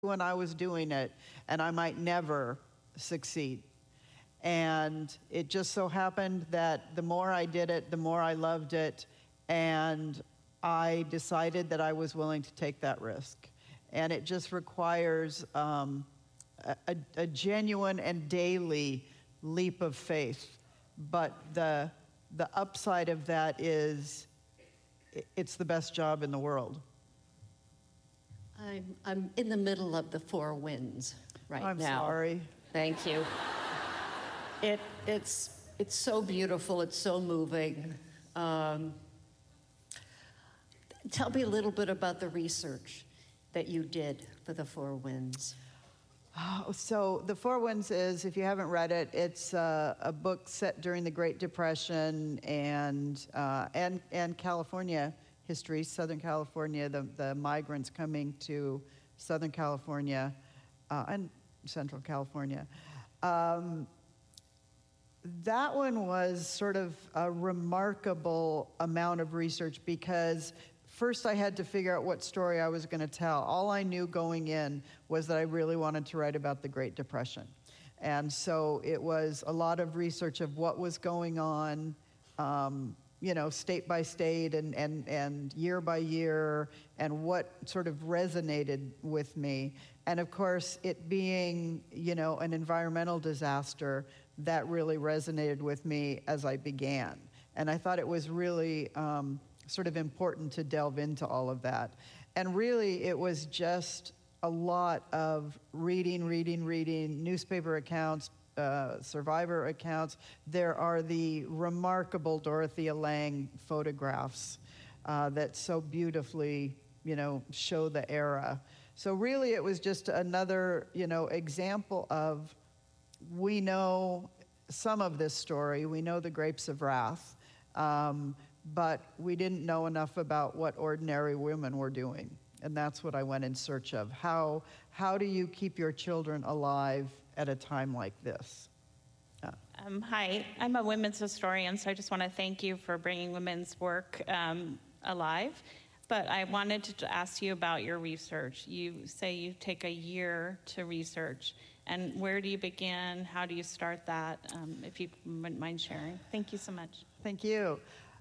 when I was doing it, and I might never succeed. And it just so happened that the more I did it, the more I loved it, and I decided that I was willing to take that risk. And it just requires a genuine and daily leap of faith. But the upside of that is it's the best job in the world. I'm in the middle of the Four Winds right now. I'm sorry. Thank you. It's so beautiful. It's so moving. Tell me a little bit about the research that you did for the Four Winds. So The Four Winds is, if you haven't read it, it's a book set during the Great Depression and California history, Southern California, the migrants coming to Southern California and Central California. That one was sort of a remarkable amount of research because first I had to figure out what story I was going to tell. All I knew going in was that I really wanted to write about the Great Depression. And so it was a lot of research of what was going on, state by state and year by year, and what sort of resonated with me. And of course, it being, an environmental disaster, that really resonated with me as I began. And I thought it was really sort of important to delve into all of that. And really, it was just a lot of reading, newspaper accounts, survivor accounts. There are the remarkable Dorothea Lange photographs that so beautifully, show the era. So really, it was just another, example of, we know some of this story. We know the Grapes of Wrath, but we didn't know enough about what ordinary women were doing. And that's what I went in search of. How do you keep your children alive at a time like this? Hi, I'm a women's historian, so I just want to thank you for bringing women's work alive. But I wanted to ask you about your research. You say you take a year to research. And where do you begin? How do you start that? If you wouldn't mind sharing. Thank you so much. Thank you.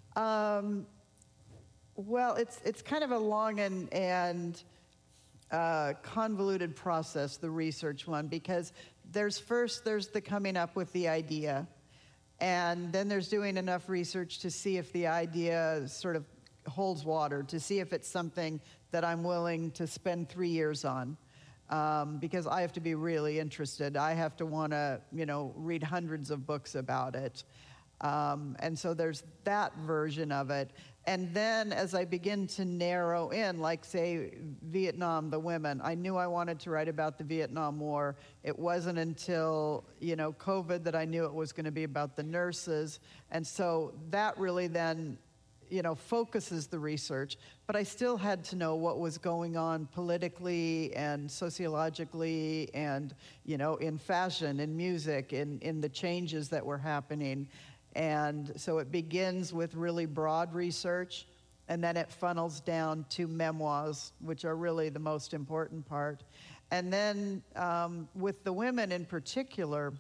Well, it's kind of a long and convoluted process, the research one, because there's the coming up with the idea, and then there's doing enough research to see if the idea sort of holds water, to see if it's something that I'm willing to spend 3 years on. Because I have to be really interested. I have to want to, read hundreds of books about it. And so there's that version of it. And then as I begin to narrow in, like, say, Vietnam, the women, I knew I wanted to write about the Vietnam War. It wasn't until, COVID that I knew it was going to be about the nurses. And so that really then focuses the research, but I still had to know what was going on politically and sociologically and, in fashion, in music, in the changes that were happening. And so it begins with really broad research, and then it funnels down to memoirs, which are really the most important part. And then with the women in particular,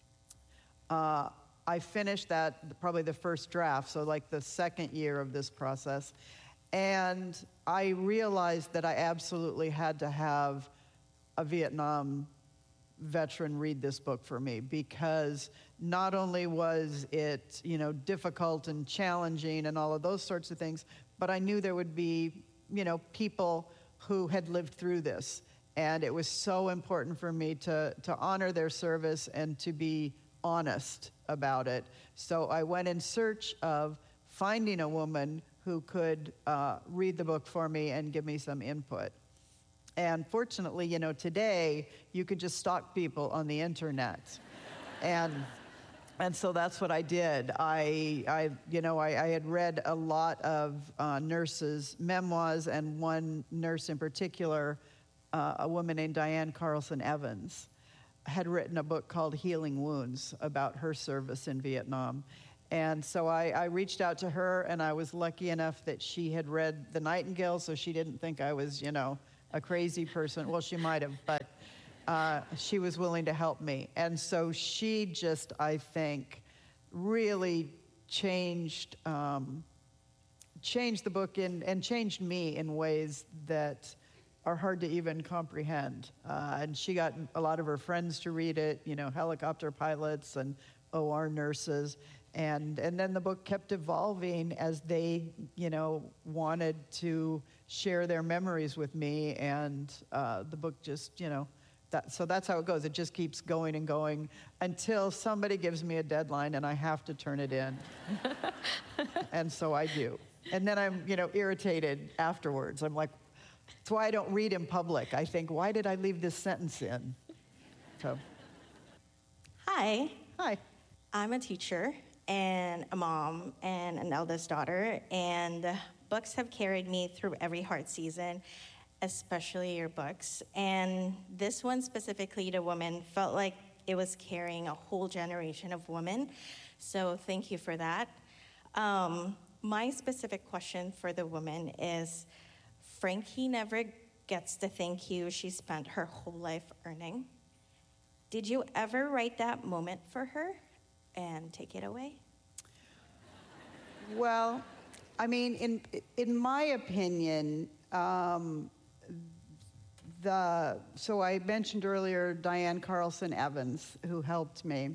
I finished that, probably the first draft, so like the second year of this process. And I realized that I absolutely had to have a Vietnam veteran read this book for me, because not only was it, difficult and challenging and all of those sorts of things, but I knew there would be, people who had lived through this. And it was so important for me to honor their service and to be honest about it. So I went in search of finding a woman who could read the book for me and give me some input. And fortunately, today you could just stalk people on the internet. And so that's what I did. I had read a lot of nurses' memoirs, and one nurse in particular, a woman named Diane Carlson Evans, had written a book called Healing Wounds about her service in Vietnam. And so I reached out to her, and I was lucky enough that she had read The Nightingale, so she didn't think I was, a crazy person. Well, she might have, but she was willing to help me. And so she just, I think, really changed the book and changed me in ways that are hard to even comprehend. And she got a lot of her friends to read it, helicopter pilots and OR nurses. And then the book kept evolving as they, wanted to share their memories with me. And the book just, so that's how it goes. It just keeps going and going until somebody gives me a deadline and I have to turn it in. And so I do. And then I'm, irritated afterwards. I'm like, that's why I don't read in public. I think, why did I leave this sentence in? So. Hi. Hi. I'm a teacher and a mom and an eldest daughter, and books have carried me through every hard season, especially your books. And this one specifically, to women, felt like it was carrying a whole generation of women. So thank you for that. My specific question for the woman is, Frankie never gets the thank you she spent her whole life earning. Did you ever write that moment for her and take it away? Well, I mean, in my opinion, so I mentioned earlier Diane Carlson Evans, who helped me,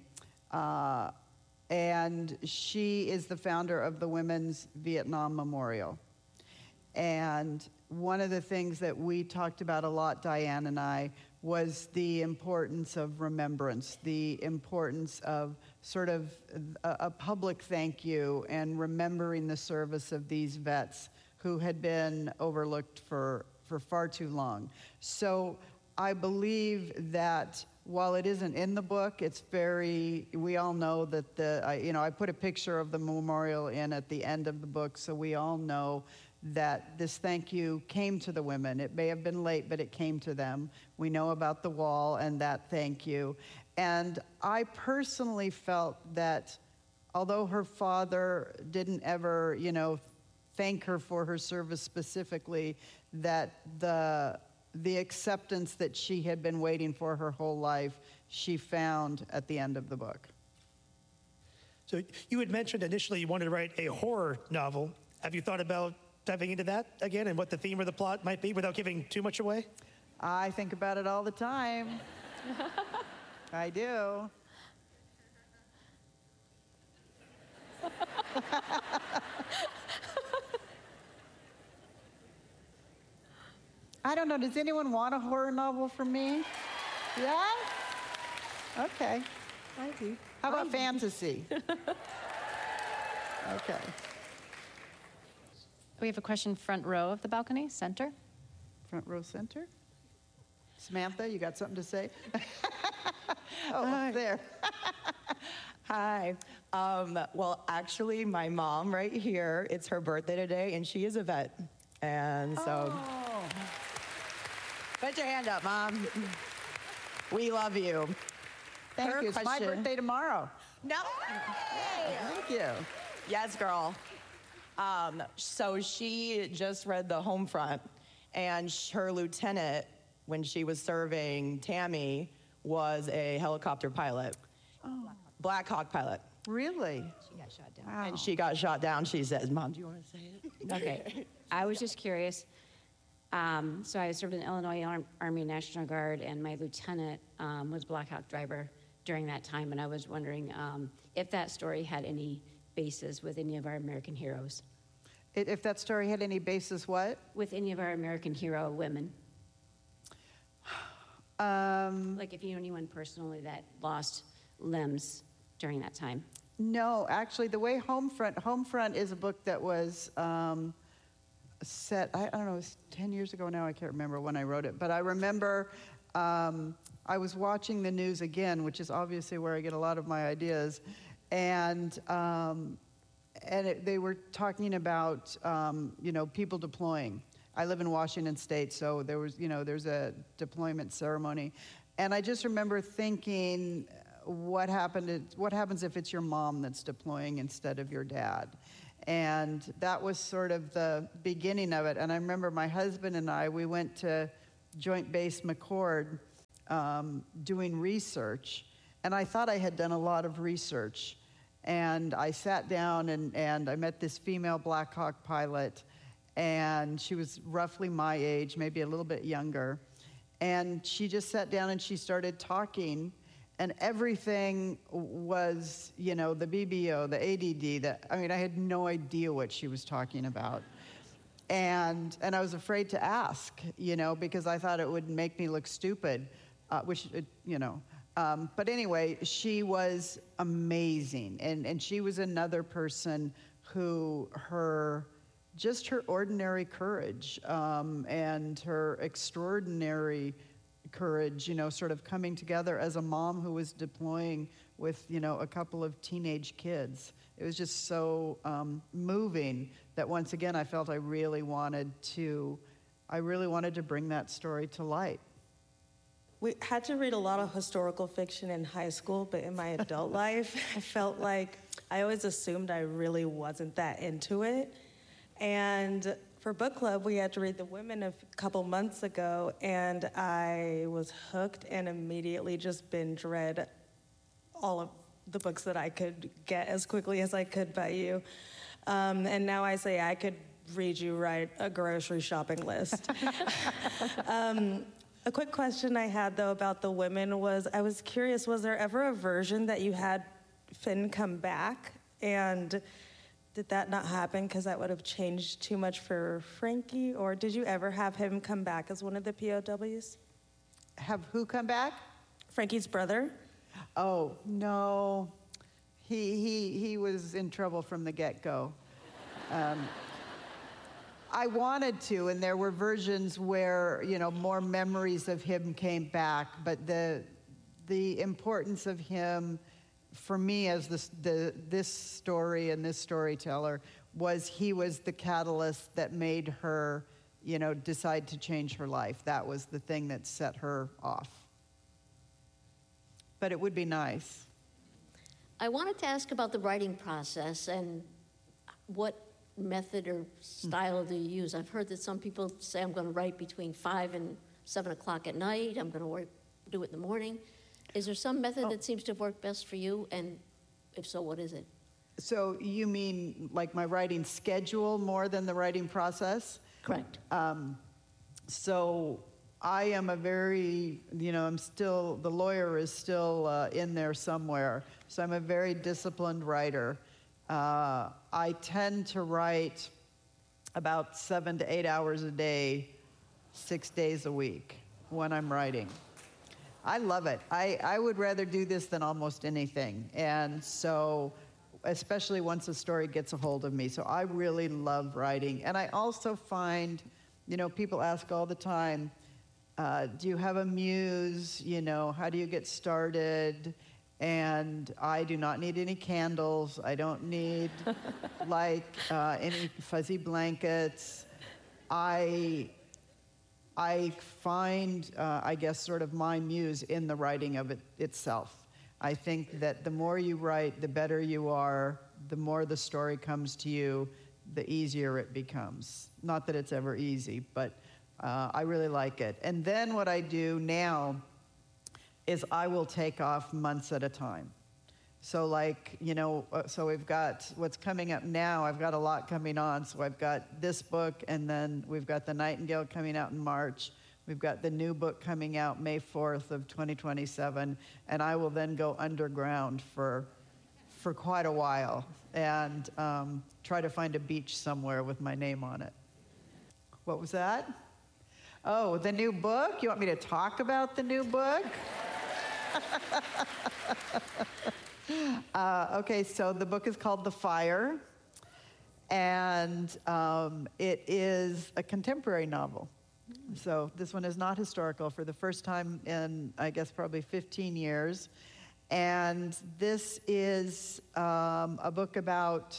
and she is the founder of the Women's Vietnam Memorial. And one of the things that we talked about a lot, Diane and I, was the importance of remembrance, the importance of sort of a public thank you and remembering the service of these vets who had been overlooked for far too long. So I believe that while it isn't in the book, we all know that I put a picture of the memorial in at the end of the book, so we all know that this thank you came to the women. It may have been late, but it came to them. We know about the wall and that thank you. And I personally felt that although her father didn't ever, thank her for her service specifically, that the acceptance that she had been waiting for her whole life, she found at the end of the book. So you had mentioned initially you wanted to write a horror novel. Have you thought about diving into that again and what the theme or the plot might be without giving too much away? I think about it all the time. I do. I don't know, does anyone want a horror novel from me? Yeah? Okay. I do. How about fantasy? Okay. We have a question front row of the balcony, center. Front row center. Samantha, you got something to say? Hi. There. Hi. Well, actually, my mom right here, it's her birthday today, and she is a vet. And so, put your hand up, Mom. We love you. Thank you. It's my birthday tomorrow. No. Hey, thank you. Yes, girl. So she just read the Homefront, and her lieutenant, when she was serving Tammy, was a helicopter pilot. Oh. Black Hawk pilot. Really? She got shot down. Wow. And she got shot down. She says, Mom, do you want to say it? Okay. I was just curious. So I served in the Illinois Army National Guard, and my lieutenant was Black Hawk driver during that time, and I was wondering if that story had any basis with any of our American heroes. If that story had any basis, what? With any of our American hero women. Like if you know anyone personally that lost limbs during that time. No, actually, the way Homefront is a book that was set, I don't know, it was 10 years ago now, I can't remember when I wrote it, but I remember I was watching the news again, which is obviously where I get a lot of my ideas, and they were talking about, people deploying. I live in Washington State, so there's a deployment ceremony. And I just remember thinking, what happens if it's your mom that's deploying instead of your dad? And that was sort of the beginning of it. And I remember my husband and I, we went to Joint Base McChord doing research, and I thought I had done a lot of research. And I sat down and I met this female Black Hawk pilot, and she was roughly my age, maybe a little bit younger. And she just sat down and she started talking, and everything was, the BBO, the ADD, I had no idea what she was talking about. And I was afraid to ask, because I thought it would make me look stupid, but anyway, she was amazing. And she was another person who her ordinary courage and her extraordinary courage, sort of coming together as a mom who was deploying with, a couple of teenage kids. It was just so moving that once again I felt I really wanted to bring that story to light. We had to read a lot of historical fiction in high school, but in my adult life, I felt like I always assumed I really wasn't that into it. And for book club, we had to read The Women a couple months ago, and I was hooked and immediately just binge read all of the books that I could get as quickly as I could by you. And now I say I could read you write a grocery shopping list. A quick question I had, though, about The Women was, I was curious, was there ever a version that you had Finn come back? And did that not happen because that would have changed too much for Frankie? Or did you ever have him come back as one of the POWs? Have who come back? Frankie's brother. Oh, no. He was in trouble from the get-go. I wanted to, and there were versions where, more memories of him came back, but the importance of him for me as this story and this storyteller was he was the catalyst that made her, decide to change her life. That was the thing that set her off. But it would be nice. I wanted to ask about the writing process and what method or style do you use? I've heard that some people say, I'm going to write between 5 and 7 o'clock at night. I'm going to do it in the morning. Is there some method that seems to have worked best for you? And if so, what is it? So you mean like my writing schedule more than the writing process? Correct. So I am a very, I'm still, the lawyer is still in there somewhere. So I'm a very disciplined writer. I tend to write about 7 to 8 hours a day, 6 days a week when I'm writing. I love it. I would rather do this than almost anything. And so, especially once a story gets a hold of me. So I really love writing. And I also find, people ask all the time, do you have a muse? How do you get started? And I do not need any candles. I don't need any fuzzy blankets. I find, I guess, sort of my muse in the writing of it itself. I think that the more you write, the better you are, the more the story comes to you, the easier it becomes. Not that it's ever easy, but I really like it. And then what I do now is I will take off months at a time. So so we've got what's coming up now. I've got a lot coming on. So I've got this book, and then we've got The Nightingale coming out in March. We've got the new book coming out May 4th of 2027, and I will then go underground for quite a while and try to find a beach somewhere with my name on it. What was that? Oh, the new book? You want me to talk about the new book? Okay, so the book is called The Fire, and it is a contemporary novel. So this one is not historical for the first time in, I guess, probably 15 years. And this is a book about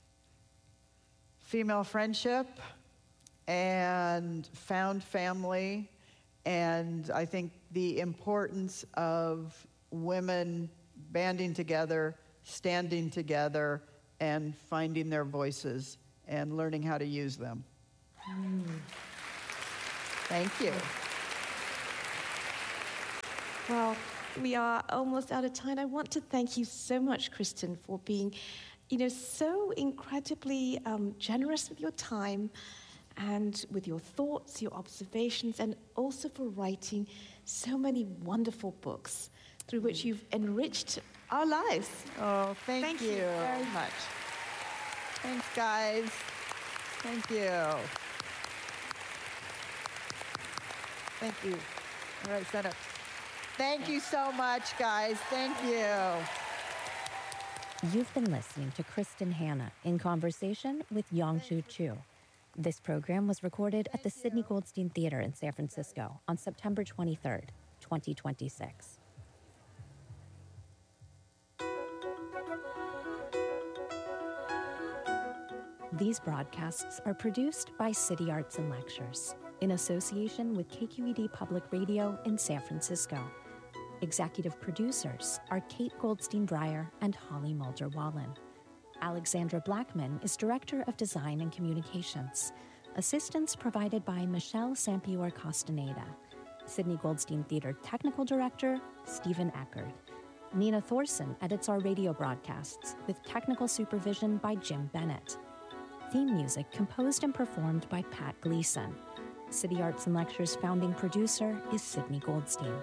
female friendship and found family, and I think the importance of women banding together, standing together, and finding their voices and learning how to use them. Thank you. Well, we are almost out of time. I want to thank you so much, Kristen, for being, so incredibly generous with your time and with your thoughts, your observations, and also for writing so many wonderful books through which you've enriched our lives. Oh, thank you very much. Thanks, guys. Thank you. Thank you. All right, set up. Thank you so much, guys. Thank you. You've been listening to Kristen Hanna in conversation with Yongshu Chu. This program was recorded at the Sidney Goldstein Theater in San Francisco on September 23rd, 2026. These broadcasts are produced by City Arts and Lectures in association with KQED Public Radio in San Francisco. Executive producers are Kate Goldstein-Breyer and Holly Mulder-Wallen. Alexandra Blackman is Director of Design and Communications. Assistance provided by Michelle Sampior-Castaneda. Sidney Goldstein Theater Technical Director, Stephen Eckerd. Nina Thorson edits our radio broadcasts with technical supervision by Jim Bennett. Theme music composed and performed by Pat Gleason. City Arts and Lectures founding producer is Sidney Goldstein.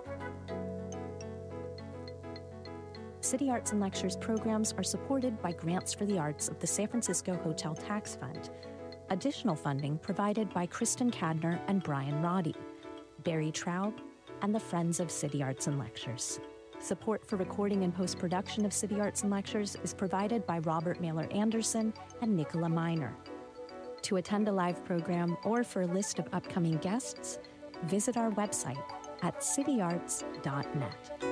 City Arts and Lectures programs are supported by grants for the arts of the San Francisco Hotel Tax Fund. Additional funding provided by Kristen Cadner and Brian Roddy, Barry Traub, and the Friends of City Arts and Lectures. Support for recording and post-production of City Arts and Lectures is provided by Robert Mailer Anderson and Nicola Miner. To attend a live program or for a list of upcoming guests, visit our website at cityarts.net.